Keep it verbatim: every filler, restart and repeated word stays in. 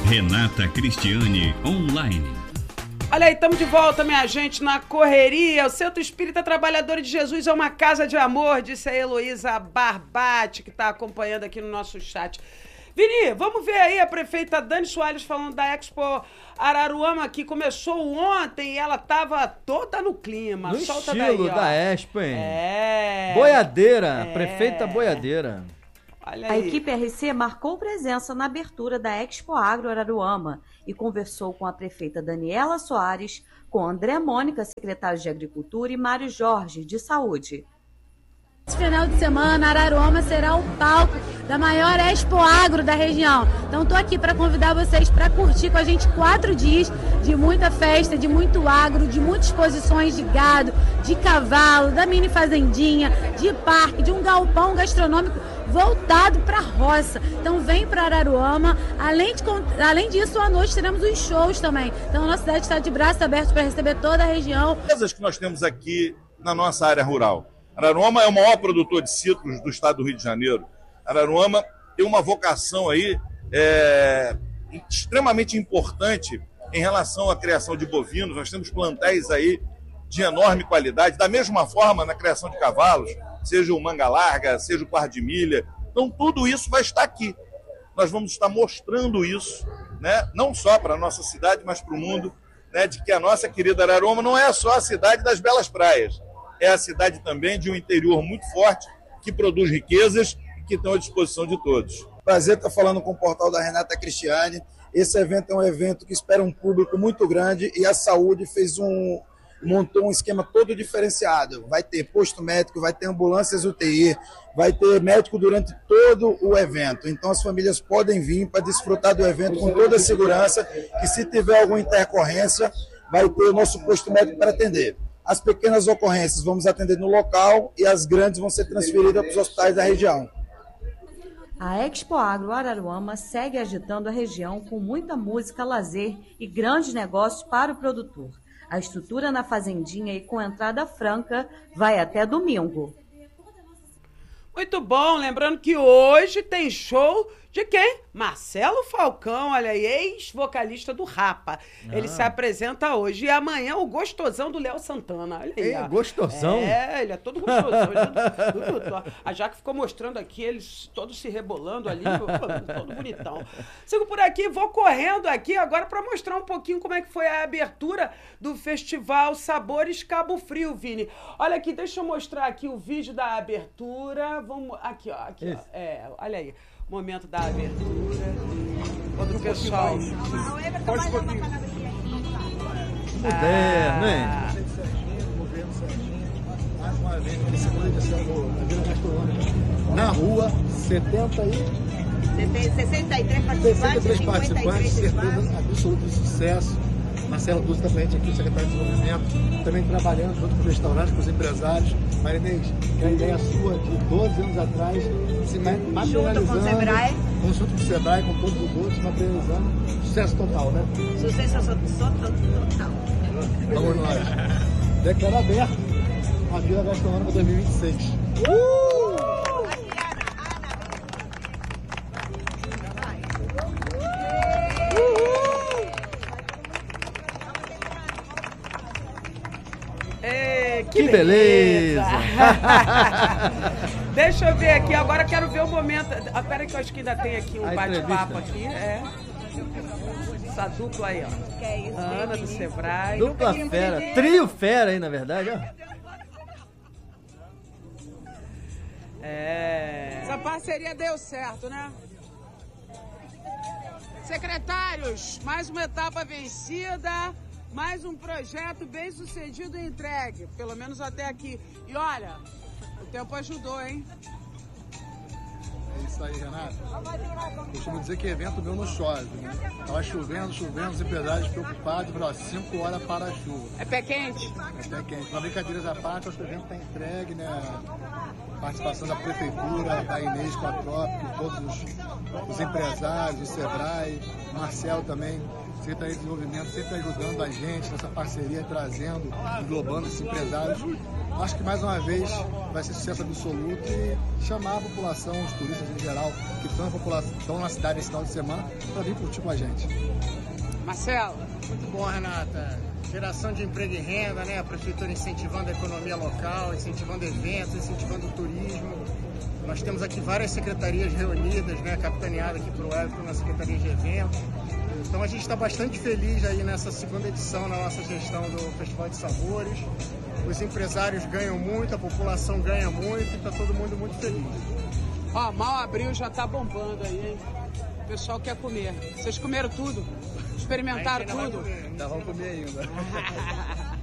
Renata Cristiane Online. Olha aí, estamos de volta, minha gente, na correria. O Centro Espírita Trabalhadora de Jesus é uma casa de amor, disse a Heloísa Barbati, que está acompanhando aqui no nosso chat. Vini, vamos ver aí a prefeita Dani Soares falando da Expo Araruama, que começou ontem e ela estava toda no clima. No Solta estilo daí, ó. da Expo, hein? É. Boiadeira, É. prefeita boiadeira. Olha A aí. equipe R C marcou presença na abertura da Expo Agro Araruama e conversou com a prefeita Daniela Soares, com André Mônica, secretário de Agricultura, e Mário Jorge, de Saúde. Esse final de semana, Araruama será o palco da maior Expo Agro da região. Então, estou aqui para convidar vocês para curtir com a gente quatro dias de muita festa, de muito agro, de muitas exposições de gado, de cavalo, da mini fazendinha, de parque, de um galpão gastronômico voltado para a roça. Então, vem para Araruama. Além, de, além disso, à noite teremos os shows também. Então, a nossa cidade está de braços abertos para receber toda a região. Coisas que nós temos aqui na nossa área rural. Araruama é o maior produtor de citros do estado do Rio de Janeiro. Araruama tem uma vocação aí é, extremamente importante em relação à criação de bovinos. Nós temos plantéis aí de enorme qualidade, da mesma forma na criação de cavalos, seja o manga larga, seja o par de milha. Então tudo isso vai estar aqui. Nós vamos estar mostrando isso, né? Não só para a nossa cidade, mas para o mundo, né? De que a nossa querida Araruama não é só a cidade das belas praias. É a cidade também de um interior muito forte, que produz riquezas e que estão à disposição de todos. Prazer estar falando com o portal da Renata Cristiane. Esse evento é um evento que espera um público muito grande e a saúde fez um, montou um esquema todo diferenciado. Vai ter posto médico, vai ter ambulâncias U T I, vai ter médico durante todo o evento. Então as famílias podem vir para desfrutar do evento com toda a segurança, que se tiver alguma intercorrência, vai ter o nosso posto médico para atender. As pequenas ocorrências vamos atender no local e as grandes vão ser transferidas para os hospitais da região. A Expo Agro Araruama segue agitando a região com muita música, lazer e grandes negócios para o produtor. A estrutura na fazendinha e com entrada franca vai até domingo. Muito bom, lembrando que hoje tem show de quem? Marcelo Falcão, olha aí, ex-vocalista do Rapa. Ah. Ele se apresenta hoje. E amanhã o gostosão do Léo Santana. Olha aí. É, gostosão? É, ele é todo gostosão. Ele é todo, a Jaque ficou mostrando aqui, eles todos se rebolando ali, todo bonitão. Sigo por aqui, vou correndo aqui agora para mostrar um pouquinho como é que foi a abertura do Festival Sabores Cabo Frio, Vini. Olha aqui, deixa eu mostrar aqui o vídeo da abertura. Vamos, aqui, ó, aqui, ó. É, olha aí. Momento da abertura. Quando o pessoal. Pode um pouquinho. Moderno, hein? Mais uma vez, segunda edição da Vila Gastronômica. Na rua, setenta e. sessenta e três participantes. sessenta e três participantes, certeza absoluta de sucesso. Marcelo Dulce está presente aqui, o secretário de Desenvolvimento, também trabalhando junto com os restaurantes, com os empresários. Marinês, que a ideia sua de doze anos atrás, se materializando. Junto com o Sebrae. Junto com o Sebrae, com todos os outros, materializando. Sucesso total, né? Sucesso total. Vamos nós. Declaro aberto a Vila Gastronômica dois mil e vinte e seis. Uh! Que, que beleza! Deixa eu ver aqui, agora quero ver o momento. Ah, pera que eu acho que ainda tem aqui um bate-papo aqui. É. Essa dupla aí, ó. Que é isso, Ana do Sebrae. Dupla fera, trio fera aí, na verdade, ó. É. Essa parceria deu certo, né? Secretários, mais uma etapa vencida. Mais um projeto bem sucedido e entregue, pelo menos até aqui. E olha, o tempo ajudou, hein? É isso aí, Renato. Costumo dizer que evento meu não chove, né? Tava chovendo, chovendo, os empresários preocupados, falou, cinco horas para a chuva. É pé quente? É pé quente. Uma brincadeira à parte, acho que o evento está entregue, né? Participação da Prefeitura, da Inês com a Trópico, todos os, os empresários, o Sebrae, o Marcelo também, Secretaria de Desenvolvimento sempre ajudando a gente nessa parceria, trazendo, englobando esses empresários. Acho que mais uma vez vai ser sucesso absoluto e chamar a população, os turistas em geral, que estão na, população, estão na cidade esse final de semana, para vir curtir com a gente. Marcelo. Muito bom, Renata. Geração de emprego e renda, né? A prefeitura incentivando a economia local, incentivando eventos, incentivando o turismo. Nós temos aqui várias secretarias reunidas, né? Capitaneada aqui por Wellington na Secretaria de Eventos. Então a gente está bastante feliz aí nessa segunda edição na nossa gestão do Festival de Sabores. Os empresários ganham muito, a população ganha muito e está todo mundo muito feliz. Ó, mal abriu, já tá bombando aí, hein? O pessoal quer comer. Vocês comeram tudo? Experimentaram tudo? Ainda vamos comer ainda.